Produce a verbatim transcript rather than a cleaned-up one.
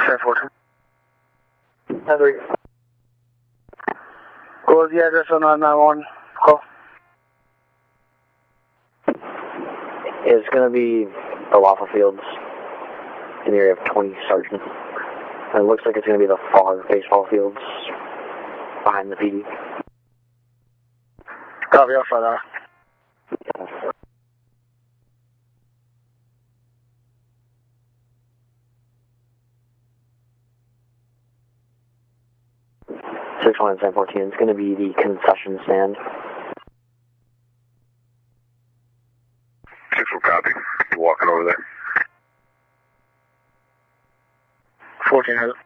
ten fourteen. ten three. What was the address on nine nine one call? It's going to be the Waffle Fields in the area of twenty Sergeant. And it looks like it's going to be the far baseball fields behind the P D. Copy, I'll try that. Yeah. six one seven fourteen, it's going to be the concession stand. six will copy. Walking over there. fourteen has it.